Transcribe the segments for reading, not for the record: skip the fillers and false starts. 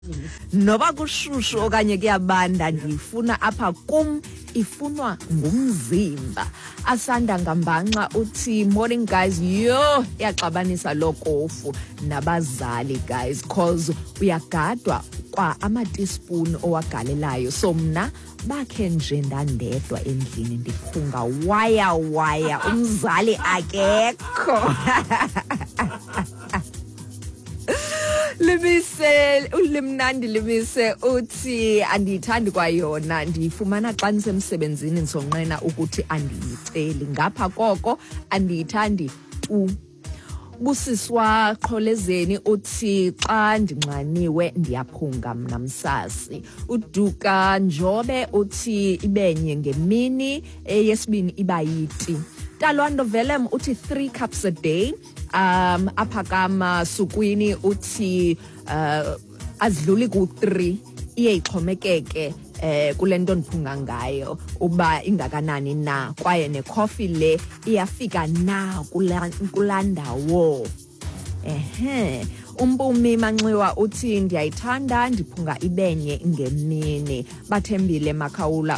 Noba kushushu okanye kuyabanda ndifuna apha kum ifunwa ngumzimba. Asanda Ngambanxa uthi morning guys, yo yaxabanisa lokofu nabazali guys cause uyagadwa kwa ama-teaspoon owagalelayo. So mna bakhe nje ndandedwa endlini ndiphunga waya umzali akekho. Limise ulimnandi limise uthi andiyithandi kwayona ndifumana xa ndisemsebenzini ndisonqena ukuthi andiyiceli ngapha koko andiyithandi tu. Busiswa Xolezeni uthi xa ndinxaniwe ndiyaphunga mna msasi. Uduka Njobe uthi ibenye ngemini eyesibini iba yiti. Talwando Velem uthi 3 cups a day. Aphakama Sukwini uthi azidluli ku-3 iye ixhomekeke kule nto ndiphunga ngayo uba ingakanani na kwaye necoffee le iyafika na kulaa ndawo. Umpumi Manxiwa uthi ndiyayithanda ndiphunga ibenye ngemini. Bathembele Makhawula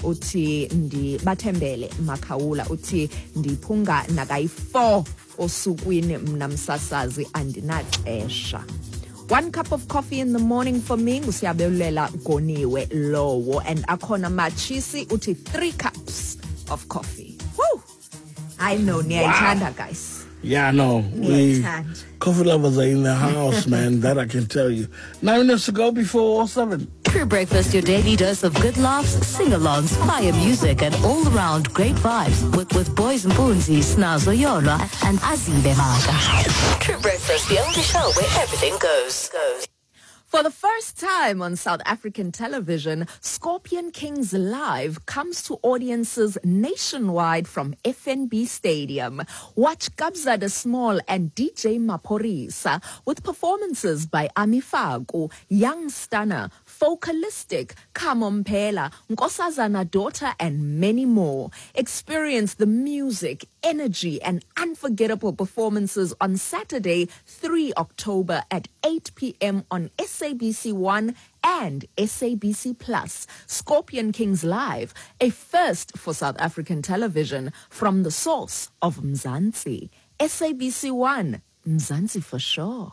uthi ndiphunga nakayi-4 osukwini mna msasazi andinaxesha. 1 cup of coffee in the morning for me ngusiyabelela Goniwe lowo, and akhona Machisi uthi 3 cups of coffee. Woo! I know niyayithanda guys. Yeah, no. Coffee lovers are in the house, man. That I can tell you. 9 minutes to go before 7. True Breakfast, your daily dose of good laughs, sing-alongs, fire music, and all-around great vibes with Boys and Boonzi, Snazo Yola, and Azibe Maga. True Breakfast, the only show where everything goes. For the first time on South African television, Scorpion Kings Live comes to audiences nationwide from FNB Stadium. Watch Kabza De Small and DJ Maphorisa with performances by Ami Faku, Young Stunner, Focalistic, Kamompela, Nkosazana Daughter, and many more. Experience the music, energy, and unforgettable performances on Saturday, 3 October at 8 p.m. on SABC1 and SABC Plus. Scorpion Kings Live, a first for South African television from the source of Mzansi. SABC1, Mzansi for sure.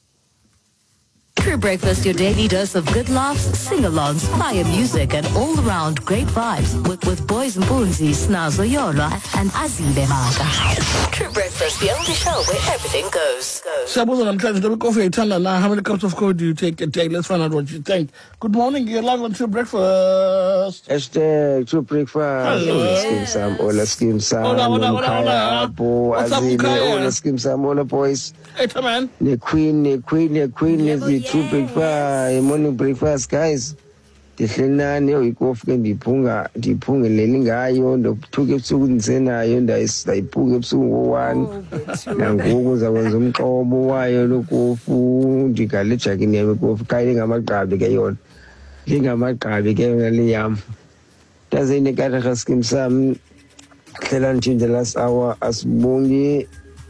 True Breakfast, your daily dose of good laughs, sing-alongs, fire music, and all-around great vibes with Boys and Boonzi, Snazo Yola, and Azibe Maga. True Breakfast, the only show where everything goes. Suppose I'm trying to do coffee. Now, how many cups of coffee do you take a day? Let's find out what you think. Good morning. You're live on True Breakfast. True Breakfast. Hello. Ola Skim Sam. Hola. What's up, Mkaya? Ola Skim Sam. Ola boys. Hey, man. The queen. True Breakfast. Morning breakfast, guys. Ndihlelani uyikofu ndiphunga leli ngayo ndothuka ebusuku ndisenayo ndayiphuka ebusuku ngo1 nangoku zakwenza umqobo wayo lokofu ndigale ejakini yami kofu kayile ngamagqabi ke yona lingamagqabi ke ngale yami tazini kade Skim Sam hlela nje the last hour asibonge.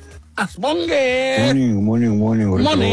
Morning.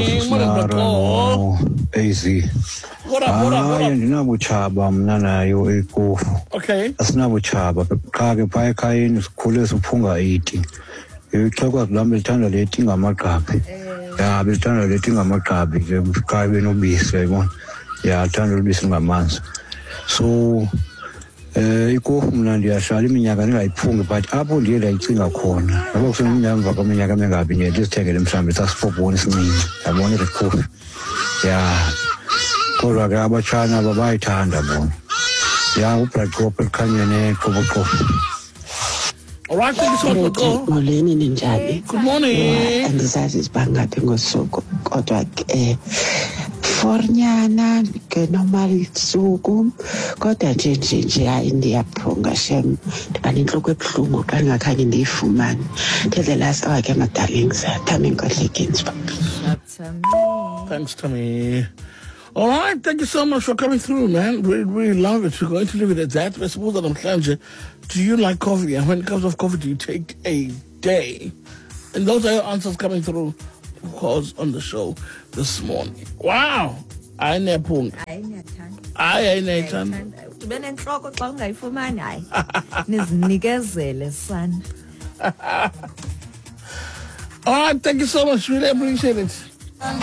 AZ. What up? Ndinabuchaba mna nayo ikofu. Okay. Asinabuchaba qha ke phaya ekhayeni sikhule siphunga 80. Ixhekwa lambe lithanda leti ngamagqabi. Ya belithanda leti ngamagqabi ke qha benobisi yayibona. Ya thanda ubisi ngamanzi. So ikofu mna ndiyashala iminyaka ndingayiphungi but apho ndiye ndayicinga khona ngoba kuseneminyaka emva kweminyaka emingaphi ndiye ndizithengele mhlawumbi sasifoboni sincinci yabona ikofu ya kodwa ke abatshana bayayithanda bona ya uBradcop elikhanyene qoboqobo. All right, thank you so much. Molweni ninjani? Good morning. Andizazi sibangaphi ngosuku kodwa ke fornyana ke normal suku kodwa nje hayi ndiyaphunga shem ndibanenhloko ebuhlungu xa ngakhange ndiyifumane the last hour ke my darlings coming godlikins. Thanks to me. All right, thank you so much for coming through, man. We love it. We're going to leave it at that. I suppose that I'm Klanje. Do you like coffee? And when it comes to coffee, do you take a day? And those are your answers coming through, of course, on the show this morning. Wow. hayi niyaphunga, Hayi niyathanda. hayi niyayithanda. Ube nenhloko xa ungayifumani hayi. Nizinikezele sana. All right, thank you so much. Really appreciate it.